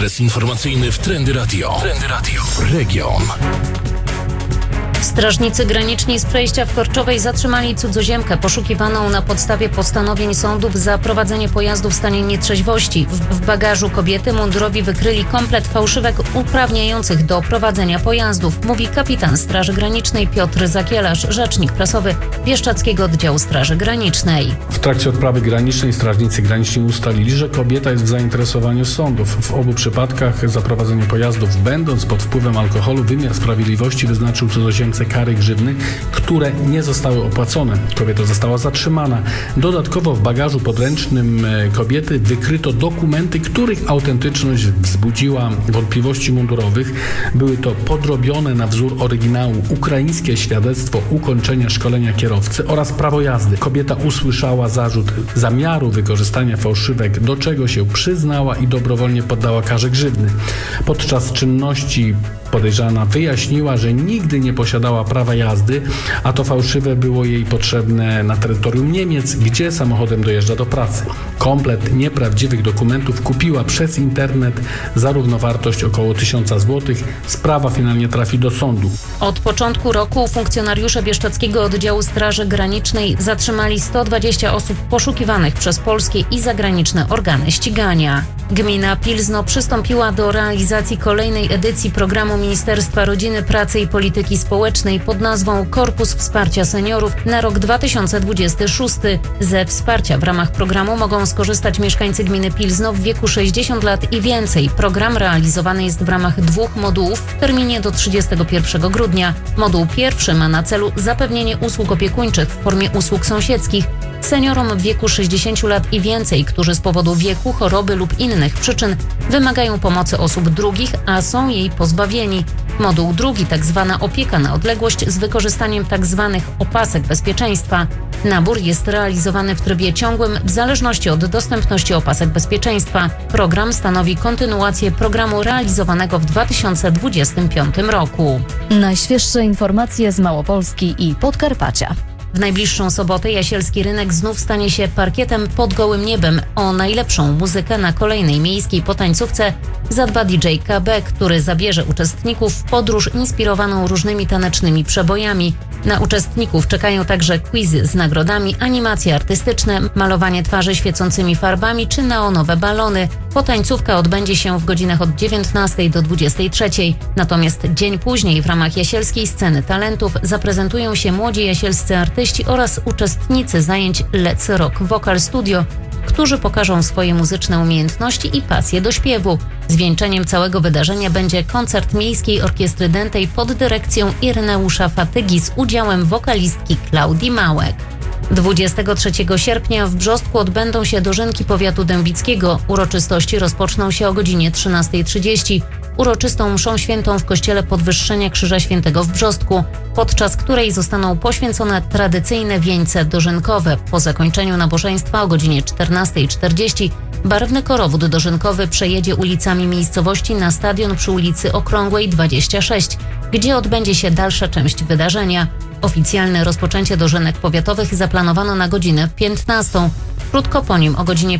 Ekspres informacyjny w Trendy Radio. Trendy Radio. Region. Strażnicy graniczni z przejścia w Korczowej zatrzymali cudzoziemkę poszukiwaną na podstawie postanowień sądów za prowadzenie pojazdu w stanie nietrzeźwości. W bagażu kobiety mundurowi wykryli komplet fałszywek uprawniających do prowadzenia pojazdów, mówi kapitan Straży Granicznej Piotr Zakielarz, rzecznik prasowy Bieszczadzkiego Oddziału Straży Granicznej. W trakcie odprawy granicznej strażnicy graniczni ustalili, że kobieta jest w zainteresowaniu sądów. W obu przypadkach za prowadzenie pojazdów, będąc pod wpływem alkoholu, wymiar sprawiedliwości wyznaczył cudzoziemce kary grzywny, które nie zostały opłacone. Kobieta została zatrzymana. Dodatkowo w bagażu podręcznym kobiety wykryto dokumenty, których autentyczność wzbudziła wątpliwości mundurowych. Były to podrobione na wzór oryginału ukraińskie świadectwo ukończenia szkolenia kierowcy oraz prawo jazdy. Kobieta usłyszała zarzut zamiaru wykorzystania fałszywek, do czego się przyznała i dobrowolnie poddała karze grzywny. Podczas czynności podejrzana wyjaśniła, że nigdy nie posiadała prawa jazdy, a to fałszywe było jej potrzebne na terytorium Niemiec, gdzie samochodem dojeżdża do pracy. Komplet nieprawdziwych dokumentów kupiła przez internet za równowartość około 1000 zł. Sprawa finalnie trafi do sądu. Od początku roku funkcjonariusze Bieszczadzkiego Oddziału Straży Granicznej zatrzymali 120 osób poszukiwanych przez polskie i zagraniczne organy ścigania. Gmina Pilzno przystąpiła do realizacji kolejnej edycji programu Ministerstwa Rodziny, Pracy i Polityki Społecznej pod nazwą Korpus Wsparcia Seniorów na rok 2026. Ze wsparcia w ramach programu mogą skorzystać mieszkańcy gminy Pilzno w wieku 60 lat i więcej. Program realizowany jest w ramach 2 modułów w terminie do 31 grudnia. Moduł pierwszy ma na celu zapewnienie usług opiekuńczych w formie usług sąsiedzkich seniorom w wieku 60 lat i więcej, którzy z powodu wieku, choroby lub innych przyczyn wymagają pomocy osób drugich, a są jej pozbawieni. Moduł drugi, tzw. opieka na odległość z wykorzystaniem tzw. opasek bezpieczeństwa. Nabór jest realizowany w trybie ciągłym w zależności od dostępności opasek bezpieczeństwa. Program stanowi kontynuację programu realizowanego w 2025 roku. Najświeższe informacje z Małopolski i Podkarpacia. W najbliższą sobotę Jasielski Rynek znów stanie się parkietem pod gołym niebem. O najlepszą muzykę na kolejnej miejskiej potańcówce zadba DJ KB, który zabierze uczestników w podróż inspirowaną różnymi tanecznymi przebojami. Na uczestników czekają także quizy z nagrodami, animacje artystyczne, malowanie twarzy świecącymi farbami czy neonowe balony. Potańcówka odbędzie się w godzinach od 19 do 23. Natomiast dzień później w ramach Jasielskiej Sceny Talentów zaprezentują się młodzi jasielscy artyści oraz uczestnicy zajęć Let's Rock Vocal Studio, którzy pokażą swoje muzyczne umiejętności i pasję do śpiewu. Zwieńczeniem całego wydarzenia będzie koncert Miejskiej Orkiestry Dętej pod dyrekcją Ireneusza Fatygi z udziałem wokalistki Klaudii Małek. 23 sierpnia w Brzostku odbędą się dożynki powiatu dębickiego. Uroczystości rozpoczną się o godzinie 13:30. Uroczystą mszą świętą w kościele Podwyższenia Krzyża Świętego w Brzostku, podczas której zostaną poświęcone tradycyjne wieńce dożynkowe. Po zakończeniu nabożeństwa o godzinie 14:40 barwny korowód dożynkowy przejedzie ulicami miejscowości na stadion przy ulicy Okrągłej 26, gdzie odbędzie się dalsza część wydarzenia. Oficjalne rozpoczęcie dożynek powiatowych zaplanowano na godzinę 15. Krótko po nim o godzinie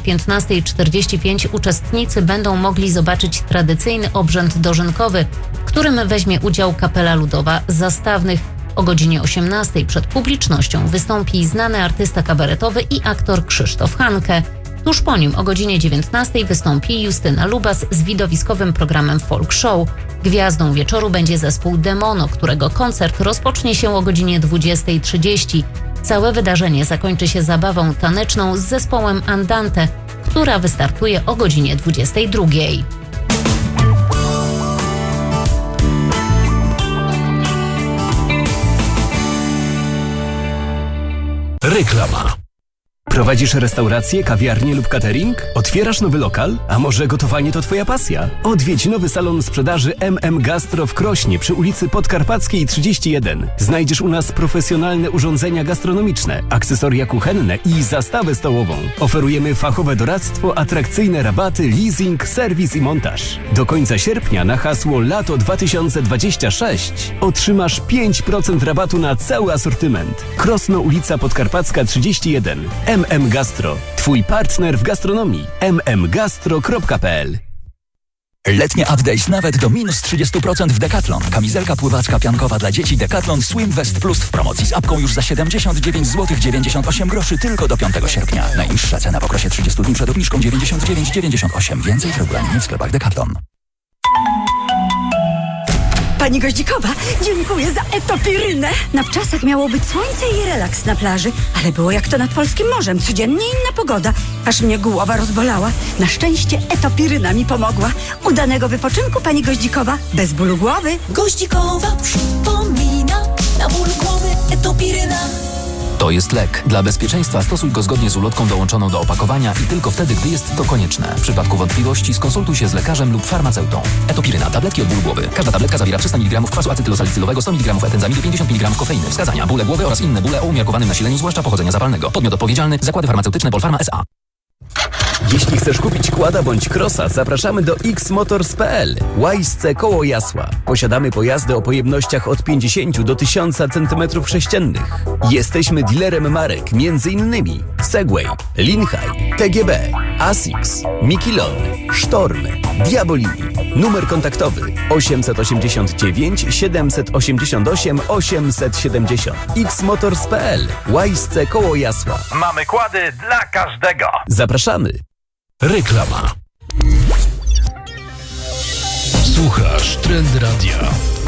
15:45 uczestnicy będą mogli zobaczyć tradycyjny obrzęd dożynkowy, w którym weźmie udział Kapela Ludowa Zastawnych. O godzinie 18:00 przed publicznością wystąpi znany artysta kabaretowy i aktor Krzysztof Hanke. Tuż po nim o godzinie 19:00 wystąpi Justyna Lubas z widowiskowym programem Folk Show. Gwiazdą wieczoru będzie zespół Demono, którego koncert rozpocznie się o godzinie 20:30. Całe wydarzenie zakończy się zabawą taneczną z zespołem Andante, która wystartuje o godzinie 22:00. Reklama. Prowadzisz restaurację, kawiarnię lub catering? Otwierasz nowy lokal? A może gotowanie to Twoja pasja? Odwiedź nowy salon sprzedaży MM Gastro w Krośnie przy ulicy Podkarpackiej 31. Znajdziesz u nas profesjonalne urządzenia gastronomiczne, akcesoria kuchenne i zastawę stołową. Oferujemy fachowe doradztwo, atrakcyjne rabaty, leasing, serwis i montaż. Do końca sierpnia na hasło Lato 2026 otrzymasz 5% rabatu na cały asortyment. Krosno, ulica Podkarpacka 31. MM Gastro. Twój partner w gastronomii. mmgastro.pl Letnie updates nawet do minus 30% w Decathlon. Kamizelka pływaczka piankowa dla dzieci Decathlon Swim Vest Plus w promocji z apką już za 79 zł 98 groszy tylko do 5 sierpnia. Najniższa cena w okresie 30 dni przed obniżką 99,98. Więcej w regulaminie w sklepach Decathlon. Pani Goździkowa, dziękuję za etopirynę. Na wczasach miało być słońce i relaks na plaży, ale było jak to nad polskim morzem. Codziennie inna pogoda. Aż mnie głowa rozbolała. Na szczęście etopiryna mi pomogła. Udanego wypoczynku, pani Goździkowa, bez bólu głowy. Goździkowa przypomina, na ból głowy etopiryna. To jest lek. Dla bezpieczeństwa stosuj go zgodnie z ulotką dołączoną do opakowania i tylko wtedy, gdy jest to konieczne. W przypadku wątpliwości skonsultuj się z lekarzem lub farmaceutą. Etopiryna. Tabletki od bólu głowy. Każda tabletka zawiera 300 mg kwasu acetylosalicylowego, 100 mg etenzamidu, 50 mg kofeiny. Wskazania: bóle głowy oraz inne bóle o umiarkowanym nasileniu, zwłaszcza pochodzenia zapalnego. Podmiot odpowiedzialny: Zakłady Farmaceutyczne Polpharma S.A. Jeśli chcesz kupić quada bądź crossa, zapraszamy do xmotors.pl. Łajsce koło Jasła. Posiadamy pojazdy o pojemnościach od 50 do 1000 cm3. Jesteśmy dealerem marek m.in. Segway, Linhai, TGB, Asics, Mikilon, Sztorm, Diabolini. Numer kontaktowy 889 788 870. xmotors.pl. Łajsce koło Jasła. Mamy kłady dla każdego. Zapraszamy. Reklama. Słuchasz Trend Radia.